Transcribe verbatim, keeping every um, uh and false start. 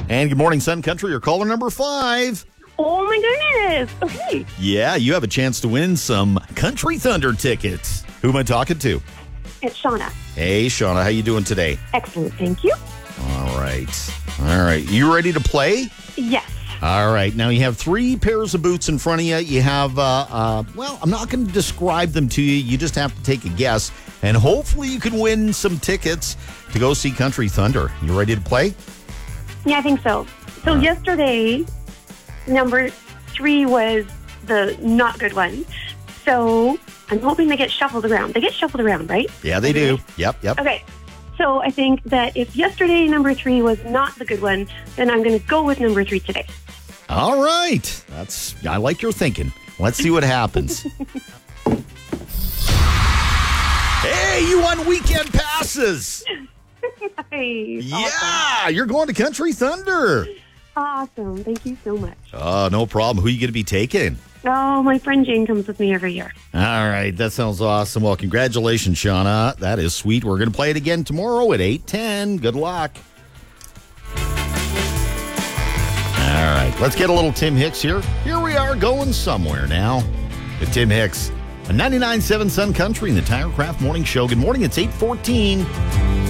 And good morning, Sun Country. You're caller number five. Oh, my goodness. Okay. Yeah, you have a chance to win some Country Thunder tickets. Who am I talking to? It's Shauna. Hey, Shauna. How you doing today? Excellent. Thank you. All right. All right. You ready to play? Yes. All right. Now, you have three pairs of boots in front of you. You have, uh, uh, well, I'm not going to describe them to you. You just have to take a guess. And hopefully you can win some tickets to go see Country Thunder. You ready to play? Yeah, I think so. So right. yesterday, number three was the not good one. So I'm hoping they get shuffled around. They get shuffled around, right? Yeah, they do. Yep, yep. Okay. So I think that if yesterday number three was not the good one, then I'm going to go with number three today. All right. That's I like your thinking. Let's see what happens. Hey, you won weekend passes. Nice. Yeah, Awesome. you're going to Country Thunder. Awesome. Thank you so much. Oh, no problem. Who are you going to be taking? Oh, my friend Jane comes with me every year. All right. That sounds awesome. Well, congratulations, Shauna. That is sweet. We're going to play it again tomorrow at eight ten. Good luck. All right. Let's get a little Tim Hicks here. Here we are going somewhere now with Tim Hicks. A ninety-nine point seven Sun Country in the Tirecraft Morning Show. Good morning. It's eight fourteen.